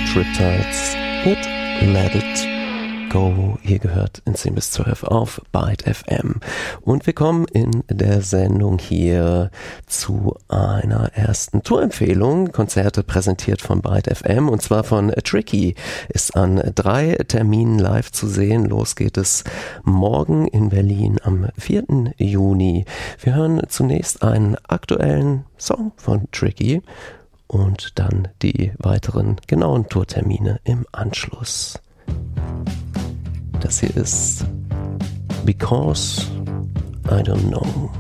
Triptides mit Let It Go. Ihr gehört in 10 bis 12 auf Byte FM. Und wir kommen in der Sendung hier zu einer ersten Tourempfehlung. Konzerte präsentiert von Byte FM und zwar von Tricky. Ist an 3 Terminen live zu sehen. Los geht es morgen in Berlin am 4. Juni. Wir hören zunächst einen aktuellen Song von Tricky und dann die weiteren genauen Tourtermine im Anschluss. Das hier ist Because I Don't Know.